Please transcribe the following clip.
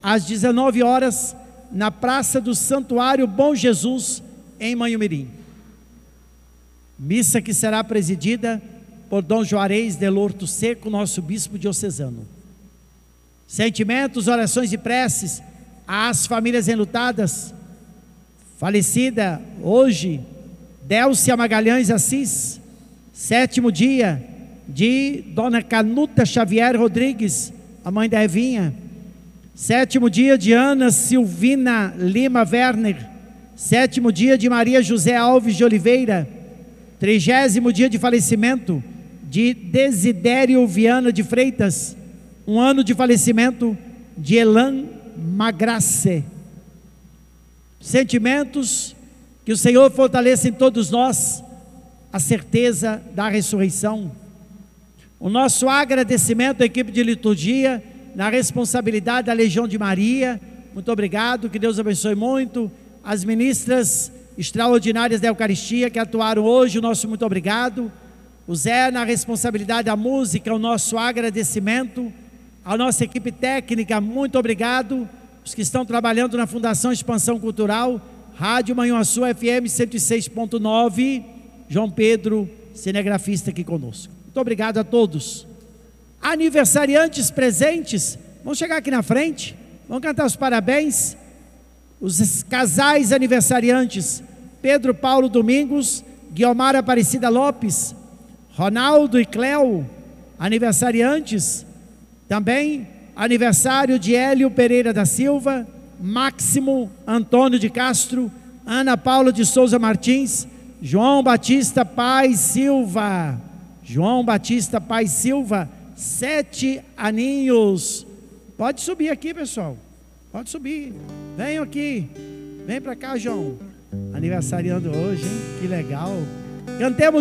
às 19 horas, na Praça do Santuário Bom Jesus, em Manhumirim. Missa que será presidida por Dom Juarez de Lorto Seco, nosso bispo diocesano. Sentimentos, orações e preces às famílias enlutadas. Falecida hoje, Délcia Magalhães Assis, 7º dia de Dona Canuta Xavier Rodrigues, a mãe da Evinha. 7º dia de Ana Silvina Lima Werner. 7º dia de Maria José Alves de Oliveira. 30º dia de falecimento de Desidério Viana de Freitas. 1 ano de falecimento de Elan Magrace. Sentimentos, que o Senhor fortaleça em todos nós a certeza da ressurreição. O nosso agradecimento à equipe de liturgia, na responsabilidade da Legião de Maria. Muito obrigado, que Deus abençoe muito. As ministras extraordinárias da Eucaristia que atuaram hoje, o nosso muito obrigado. O Zé, na responsabilidade da música, o nosso agradecimento. A nossa equipe técnica, muito obrigado. Os que estão trabalhando na Fundação Expansão Cultural, Rádio Manhuaçu FM 106.9, João Pedro, cinegrafista aqui conosco. Muito obrigado a todos. Aniversariantes presentes, vão chegar aqui na frente, vão cantar os parabéns. Os casais aniversariantes: Pedro Paulo Domingos, Guiomar Aparecida Lopes, Ronaldo e Cléo, aniversariantes. Também aniversário de Hélio Pereira da Silva, Máximo Antônio de Castro, Ana Paula de Souza Martins, João Batista Paz Silva. João Batista Paz Silva, 7 aninhos. Pode subir aqui, pessoal. Pode subir. Venham aqui. Vem para cá, João. Aniversariando hoje, hein? Que legal. Cantemos